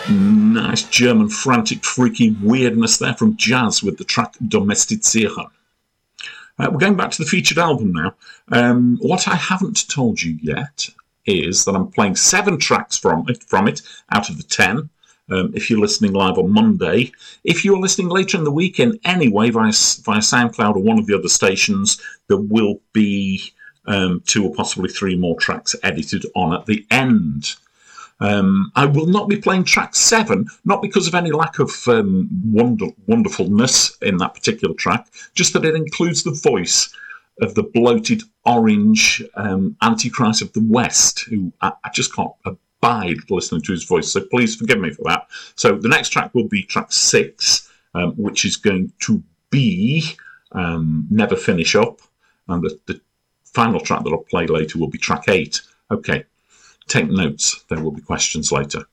Nice German frantic freaky weirdness there from Jazz with the track Domestizieren. We're going back to the featured album now. What I haven't told you yet is that I'm playing 7 tracks from it out of the 10. If you're listening live on Monday. If you're listening later in the weekend anyway via SoundCloud or one of the other stations, there will be 2 or possibly 3 more tracks edited on at the end. I will not be playing track 7, not because of any lack of wonderfulness in that particular track, just that it includes the voice of the bloated orange Antichrist of the West, who I just can't abide listening to his voice, so please forgive me for that. So the next track will be track 6, which is going to be Never Finish Up, and the final track that I'll play later will be track 8. Okay. Take notes, there will be questions later.